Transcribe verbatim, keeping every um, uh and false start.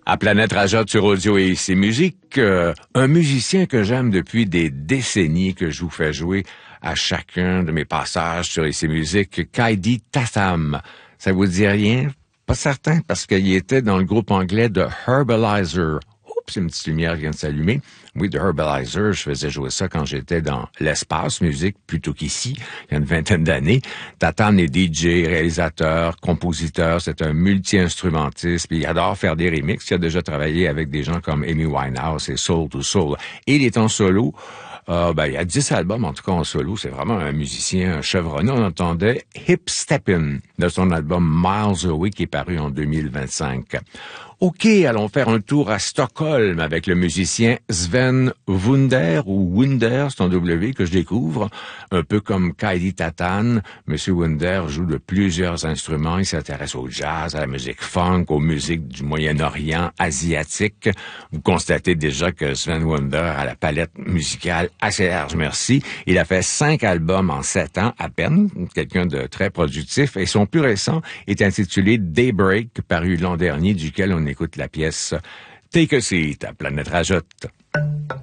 À Planète Rajotte sur Audio et ici Musique, euh, un musicien que j'aime depuis des décennies, que je vous fais jouer à chacun de mes passages sur ici Musique, Kaidi Tatham. Ça vous dit rien? Pas certain, parce qu'il était dans le groupe anglais de Herbalizer. Oups, une petite lumière vient de s'allumer. Oui, de Herbalizer, je faisais jouer ça quand j'étais dans l'espace musique, plutôt qu'ici, il y a une vingtaine d'années. Tatham est D J, réalisateur, compositeur, c'est un multi-instrumentiste, puis il adore faire des remixes. Il a déjà travaillé avec des gens comme Amy Winehouse et Soul to Soul. Et il est en solo. Euh, ben, il y a dix albums, en tout cas en solo. C'est vraiment un musicien chevronné. On entendait Hip Steppin' de son album Miles Away qui est paru en deux mille vingt-cinq. OK, allons faire un tour à Stockholm avec le musicien Sven Wunder, ou Wunder, c'est un W que je découvre. Un peu comme Kaidi Tatham, Monsieur Wunder joue de plusieurs instruments. Il s'intéresse au jazz, à la musique funk, aux musiques du Moyen-Orient, asiatique. Vous constatez déjà que Sven Wunder a la palette musicale assez large, merci. Il a fait cinq albums en sept ans à peine, quelqu'un de très productif, et son plus récent est intitulé Daybreak, paru l'an dernier, duquel on écoute la pièce Take a Seat à Planète Rajotte.